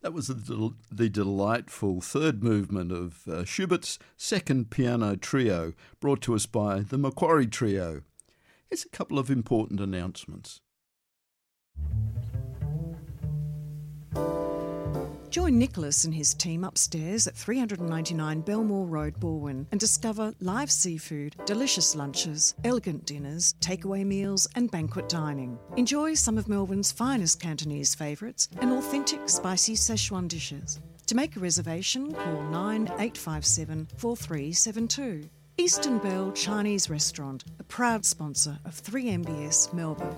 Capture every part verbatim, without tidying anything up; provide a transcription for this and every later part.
That was the, del- the delightful third movement of uh, Schubert's Second Piano Trio, brought to us by the Macquarie Trio. Here's a couple of important announcements. Join Nicholas and his team upstairs at three ninety-nine Belmore Road, Balwyn, and discover live seafood, delicious lunches, elegant dinners, takeaway meals and banquet dining. Enjoy some of Melbourne's finest Cantonese favourites and authentic spicy Szechuan dishes. To make a reservation, call nine eight five seven, four three seven two. Eastern Bell Chinese Restaurant, a proud sponsor of three M B S Melbourne.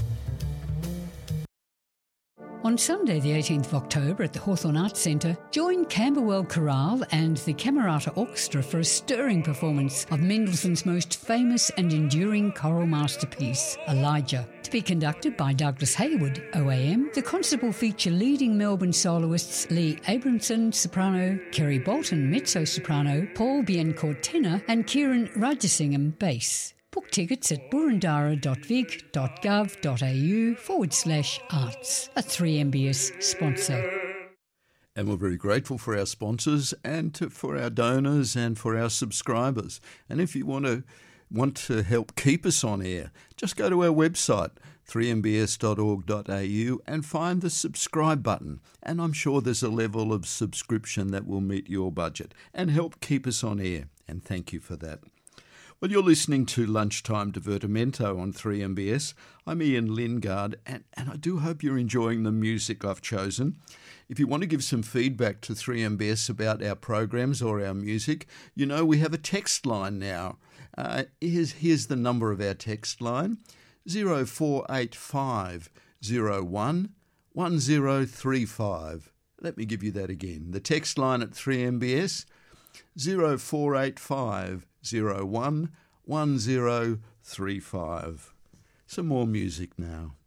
On Sunday the eighteenth of October at the Hawthorn Arts Centre, join Camberwell Chorale and the Camerata Orchestra for a stirring performance of Mendelssohn's most famous and enduring choral masterpiece, Elijah. To be conducted by Douglas Hayward, O A M, the concert will feature leading Melbourne soloists Lee Abramson, soprano, Kerry Bolton, mezzo-soprano, Paul Biencourt, tenor, and Kieran Rajasingham, bass. Book tickets at burundara.vic.gov.au forward slash arts, a three M B S sponsor. And we're very grateful for our sponsors and to, for our donors and for our subscribers. And if you want to want to help keep us on air, just go to our website, three m b s dot org dot a u, and find the subscribe button. And I'm sure there's a level of subscription that will meet your budget and help keep us on air. And thank you for that. Well, you're listening to Lunchtime Divertimento on three M B S. I'm Ian Lingard, and, and I do hope you're enjoying the music I've chosen. If you want to give some feedback to three M B S about our programs or our music, you know we have a text line now. Uh, here's, here's the number of our text line, zero four eight five zero one one zero three five. Let me give you that again. The text line at three M B S, zero four eight five zero one one zero three five. Some more music now.